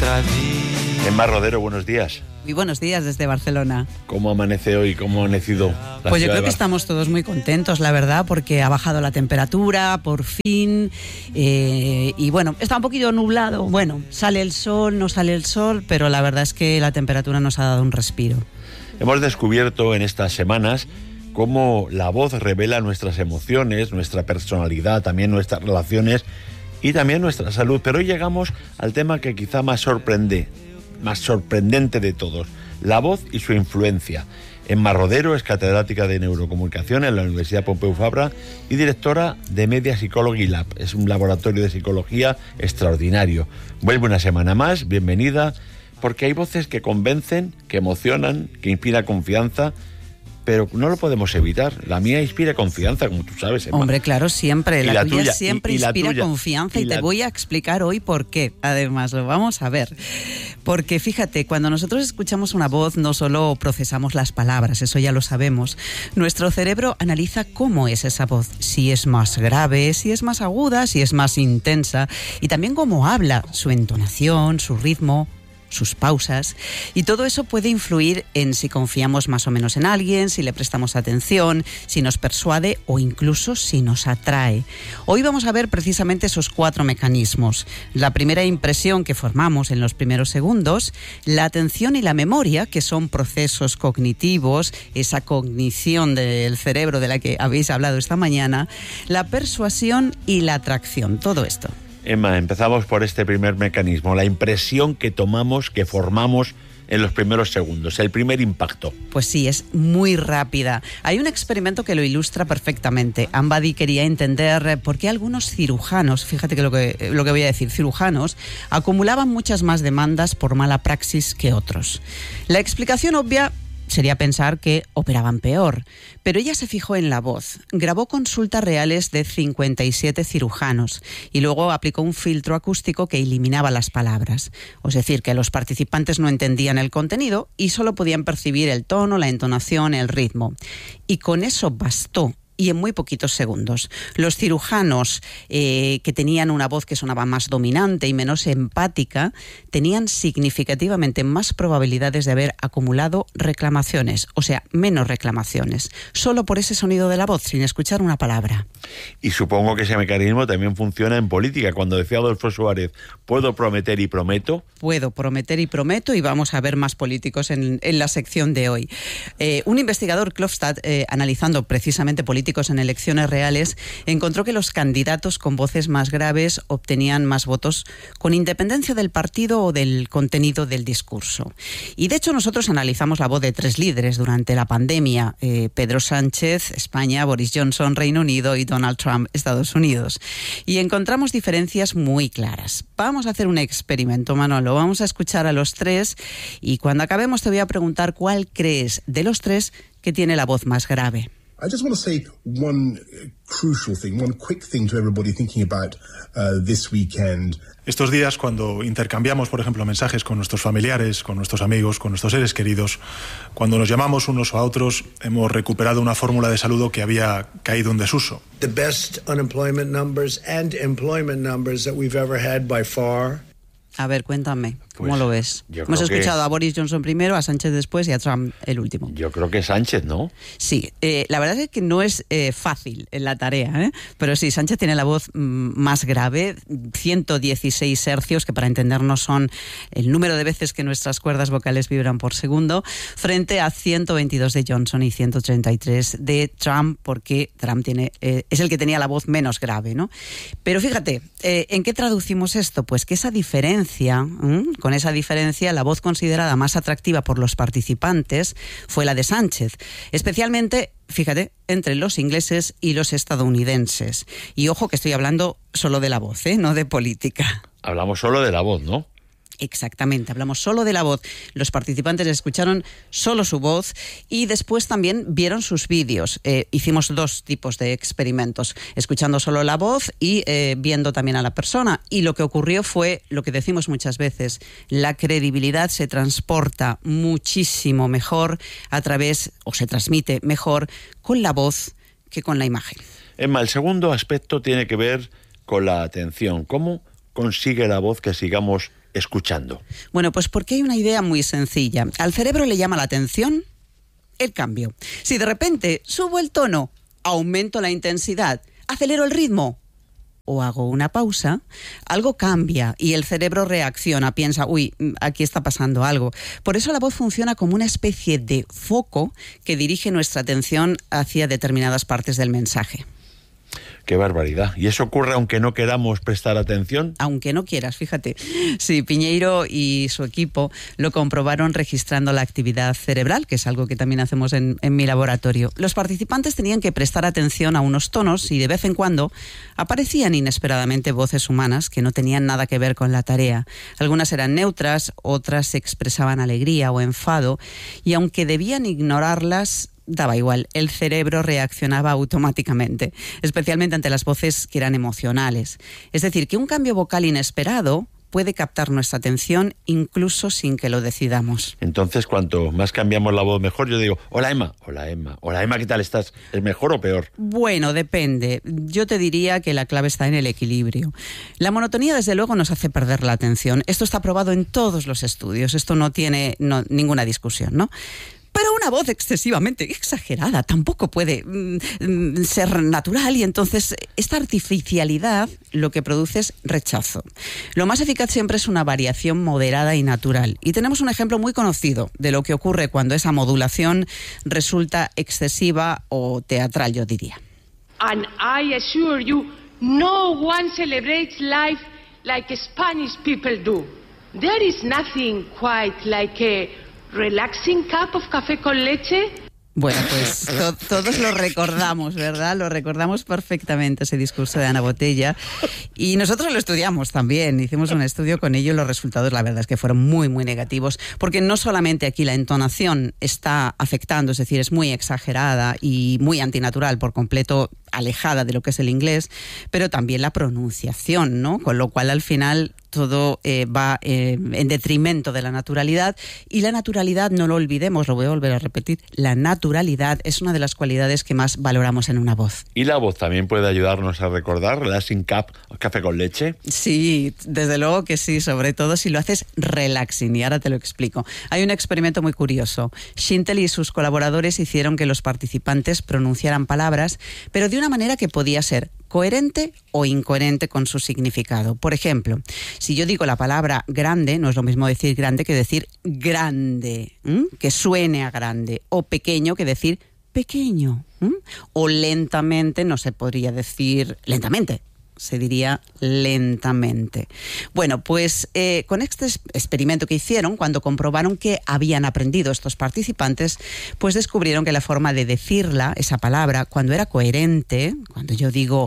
Emma Rodero, buenos días. Muy buenos días desde Barcelona. ¿Cómo amanece hoy? ¿Cómo ha amanecido la Pues yo ciudad creo que estamos todos muy contentos, la verdad, porque ha bajado la temperatura, por fin, y bueno, está un poquito nublado. Bueno, sale el sol, no sale el sol, pero la verdad es que la temperatura nos ha dado un respiro. Hemos descubierto en estas semanas cómo la voz revela nuestras emociones, nuestra personalidad, también nuestras relaciones y también nuestra salud. Pero hoy llegamos al tema que quizá más sorprendente de todos, la voz y su influencia. Emma Rodero es catedrática de Neurocomunicación en la Universidad Pompeu Fabra y directora de Media Psychology Lab. Es un laboratorio de psicología extraordinario. Vuelve una semana más, bienvenida, porque hay voces que convencen, que emocionan, que inspiran confianza, pero no lo podemos evitar. La mía inspira confianza, como tú sabes, Emma. Hombre, claro, siempre. La tuya tuya, siempre inspira confianza y te voy a explicar hoy por qué. Además, lo vamos a ver. Porque fíjate, cuando nosotros escuchamos una voz no solo procesamos las palabras, eso ya lo sabemos. Nuestro cerebro analiza cómo es esa voz, si es más grave, si es más aguda, si es más intensa, y también cómo habla, su entonación, su ritmo, sus pausas, y todo eso puede influir en si confiamos más o menos en alguien, si le prestamos atención, si nos persuade o incluso si nos atrae. Hoy vamos a ver precisamente esos 4 mecanismos. La primera impresión que formamos en los primeros segundos, la atención y la memoria, que son procesos cognitivos, esa cognición del cerebro de la que habéis hablado esta mañana, la persuasión y la atracción, todo esto. Emma, empezamos por este primer mecanismo, la impresión que tomamos, que formamos en los primeros segundos, el primer impacto. Pues sí, es muy rápida. Hay un experimento que lo ilustra perfectamente. Ambady quería entender por qué algunos cirujanos, fíjate que lo que voy a decir, cirujanos, acumulaban muchas más demandas por mala praxis que otros. La explicación obvia sería pensar que operaban peor, pero ella se fijó en la voz, grabó consultas reales de 57 cirujanos y luego aplicó un filtro acústico que eliminaba las palabras. Es decir, que los participantes no entendían el contenido y solo podían percibir el tono, la entonación, el ritmo. Y con eso bastó. Y en muy poquitos segundos. Los cirujanos que tenían una voz que sonaba más dominante y menos empática tenían significativamente más probabilidades de haber acumulado reclamaciones, o sea, menos reclamaciones, solo por ese sonido de la voz, sin escuchar una palabra. Y supongo que ese mecanismo también funciona en política. Cuando decía Adolfo Suárez, ¿puedo prometer y prometo? Puedo prometer y prometo, y vamos a ver más políticos en la sección de hoy. Un investigador, Klofstad, analizando precisamente políticos en elecciones reales, encontró que los candidatos con voces más graves obtenían más votos con independencia del partido o del contenido del discurso. Y de hecho nosotros analizamos la voz de 3 líderes durante la pandemia, Pedro Sánchez, España, Boris Johnson, Reino Unido y Donald Trump, Estados Unidos. Y encontramos diferencias muy claras. Vamos a hacer un experimento, Manolo. Vamos a escuchar a los 3 y cuando acabemos te voy a preguntar cuál crees de los 3 que tiene la voz más grave. I just want to say one crucial thing, one quick thing to everybody thinking about this weekend. Estos días, cuando intercambiamos, por ejemplo, mensajes con nuestros familiares, con nuestros amigos, con nuestros seres queridos, cuando nos llamamos unos a otros, hemos recuperado una fórmula de saludo que había caído en desuso. The best unemployment numbers and employment numbers that we've ever had by far. A ver, cuéntame, ¿cómo Pues, lo ves? Hemos escuchado a Boris Johnson primero, a Sánchez después y a Trump el último. Yo creo que Sánchez, ¿no? Sí, la verdad es que no es fácil en la tarea, pero sí, Sánchez tiene la voz más grave, 116 hercios, que para entendernos son el número de veces que nuestras cuerdas vocales vibran por segundo, frente a 122 de Johnson y 133 de Trump, porque Trump es el que tenía la voz menos grave, ¿no? Pero fíjate, ¿en qué traducimos esto? Pues que esa diferencia, con esa diferencia, la voz considerada más atractiva por los participantes fue la de Sánchez, especialmente, fíjate, entre los ingleses y los estadounidenses. Y ojo que estoy hablando solo de la voz, no de política. Hablamos solo de la voz, ¿no? Exactamente, hablamos solo de la voz. Los participantes escucharon solo su voz y después también vieron sus vídeos. Hicimos 2 tipos de experimentos, escuchando solo la voz y viendo también a la persona. Y lo que ocurrió fue lo que decimos muchas veces, la credibilidad se transporta muchísimo mejor a través, o se transmite mejor con la voz que con la imagen. Emma, el segundo aspecto tiene que ver con la atención. ¿Cómo consigue la voz que sigamos escuchando? Bueno, pues porque hay una idea muy sencilla. Al cerebro le llama la atención el cambio. Si de repente subo el tono, aumento la intensidad, acelero el ritmo o hago una pausa, algo cambia y el cerebro reacciona, piensa, uy, aquí está pasando algo. Por eso la voz funciona como una especie de foco que dirige nuestra atención hacia determinadas partes del mensaje. ¡Qué barbaridad! ¿Y eso ocurre aunque no queramos prestar atención? Aunque no quieras, fíjate. Sí, Piñeiro y su equipo lo comprobaron registrando la actividad cerebral, que es algo que también hacemos en mi laboratorio. Los participantes tenían que prestar atención a unos tonos y de vez en cuando aparecían inesperadamente voces humanas que no tenían nada que ver con la tarea. Algunas eran neutras, otras expresaban alegría o enfado, y aunque debían ignorarlas, daba igual, el cerebro reaccionaba automáticamente, especialmente ante las voces que eran emocionales. Es decir, que un cambio vocal inesperado puede captar nuestra atención incluso sin que lo decidamos. Entonces, cuanto más cambiamos la voz, mejor. Yo digo, hola Emma, hola Emma, hola Emma, ¿qué tal estás? ¿Es mejor o peor? Bueno, depende. Yo te diría que la clave está en el equilibrio. La monotonía, desde luego, nos hace perder la atención. Esto está probado en todos los estudios. Esto no tiene ninguna discusión, ¿no? Pero una voz excesivamente exagerada tampoco puede ser natural, y entonces esta artificialidad lo que produce es rechazo. Lo más eficaz siempre es una variación moderada y natural. Y tenemos un ejemplo muy conocido de lo que ocurre cuando esa modulación resulta excesiva o teatral, yo diría. And I assure you, no one celebrates life like Spanish people do. There is nothing quite like a relaxing cup of café con leche. Bueno, pues todos lo recordamos, ¿verdad? Lo recordamos perfectamente, ese discurso de Ana Botella. Y nosotros lo estudiamos también. Hicimos un estudio con ello y los resultados, la verdad, es que fueron muy, muy negativos. Porque no solamente aquí la entonación está afectando, es decir, es muy exagerada y muy antinatural, por completo alejada de lo que es el inglés, pero también la pronunciación, ¿no? Con lo cual, al final, todo va en detrimento de la naturalidad. Y la naturalidad, no lo olvidemos, lo voy a volver a repetir, la naturalidad es una de las cualidades que más valoramos en una voz. ¿Y la voz también puede ayudarnos a recordar relaxing cup, café con leche? Sí, desde luego que sí, sobre todo si lo haces relaxing, y ahora te lo explico. Hay un experimento muy curioso. Schintel y sus colaboradores hicieron que los participantes pronunciaran palabras, pero de una manera que podía ser coherente o incoherente con su significado. Por ejemplo, si yo digo la palabra grande, no es lo mismo decir grande que decir grande, que suene a grande, o pequeño que decir pequeño, o lentamente no se podría decir lentamente, se diría lentamente. Bueno, pues con este experimento que hicieron, cuando comprobaron que habían aprendido estos participantes, pues descubrieron que la forma de decirla, esa palabra, cuando era coherente, cuando yo digo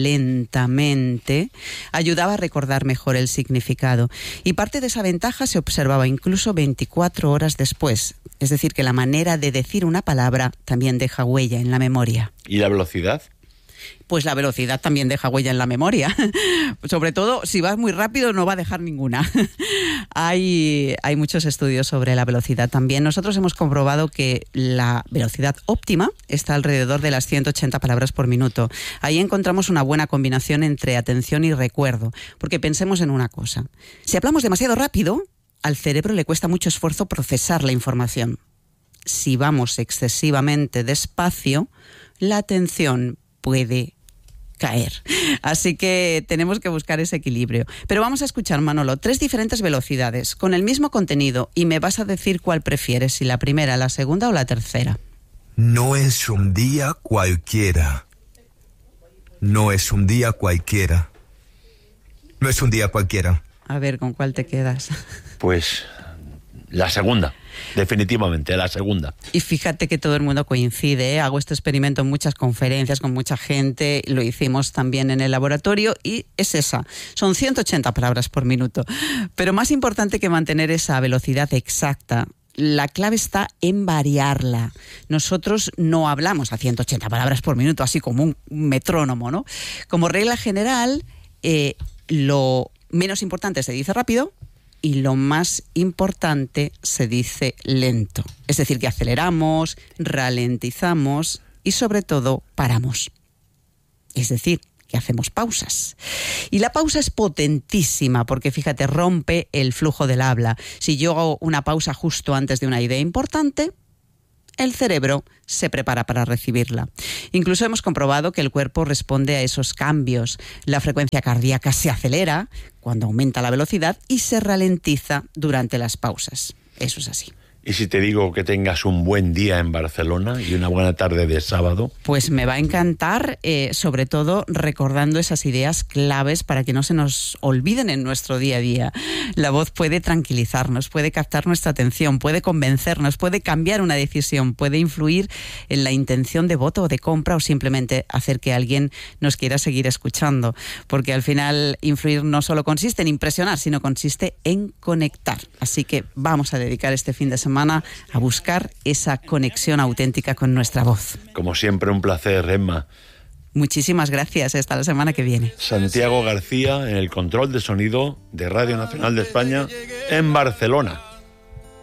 lentamente, ayudaba a recordar mejor el significado. Y parte de esa ventaja se observaba incluso 24 horas después. Es decir, que la manera de decir una palabra también deja huella en la memoria. ¿Y la velocidad? Pues la velocidad también deja huella en la memoria. Sobre todo, si vas muy rápido, no va a dejar ninguna. Hay muchos estudios sobre la velocidad también. Nosotros hemos comprobado que la velocidad óptima está alrededor de las 180 palabras por minuto. Ahí encontramos una buena combinación entre atención y recuerdo. Porque pensemos en una cosa. Si hablamos demasiado rápido, al cerebro le cuesta mucho esfuerzo procesar la información. Si vamos excesivamente despacio, la atención puede caer. Así que tenemos que buscar ese equilibrio. Pero vamos a escuchar, Manolo, 3 diferentes velocidades con el mismo contenido y me vas a decir cuál prefieres, si la primera, la segunda o la tercera. No es un día cualquiera. No es un día cualquiera. No es un día cualquiera. A ver, ¿con cuál te quedas? Pues la segunda. Definitivamente, la segunda. Y fíjate que todo el mundo coincide, ¿eh? Hago este experimento en muchas conferencias con mucha gente, lo hicimos también en el laboratorio y es esa, son 180 palabras por minuto. Pero más importante que mantener esa velocidad exacta, la clave está en variarla. Nosotros no hablamos a 180 palabras por minuto, así como un metrónomo, ¿no? Como regla general, lo menos importante se dice rápido, y lo más importante se dice lento. Es decir, que aceleramos, ralentizamos y sobre todo paramos. Es decir, que hacemos pausas. Y la pausa es potentísima porque, fíjate, rompe el flujo del habla. Si yo hago una pausa justo antes de una idea importante, el cerebro se prepara para recibirla. Incluso hemos comprobado que el cuerpo responde a esos cambios. La frecuencia cardíaca se acelera cuando aumenta la velocidad y se ralentiza durante las pausas. Eso es así. ¿Y si te digo que tengas un buen día en Barcelona y una buena tarde de sábado? Pues me va a encantar, sobre todo recordando esas ideas claves para que no se nos olviden en nuestro día a día. La voz puede tranquilizarnos, puede captar nuestra atención, puede convencernos, puede cambiar una decisión, puede influir en la intención de voto o de compra o simplemente hacer que alguien nos quiera seguir escuchando. Porque al final influir no solo consiste en impresionar, sino consiste en conectar. Así que vamos a dedicar este fin de semana a buscar esa conexión auténtica con nuestra voz. Como siempre, un placer, Emma. Muchísimas gracias. Hasta la semana que viene. Santiago García en el control de sonido de Radio Nacional de España en Barcelona.